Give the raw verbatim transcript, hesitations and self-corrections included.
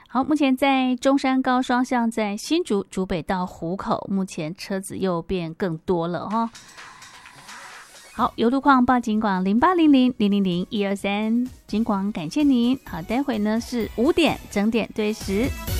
好，目前在中山高双向，在新竹竹北到湖口，目前车子又变更多了哈。好，有路况报警广零八零零零零零一二三，警广感谢您。好，待会呢是五点整点对时。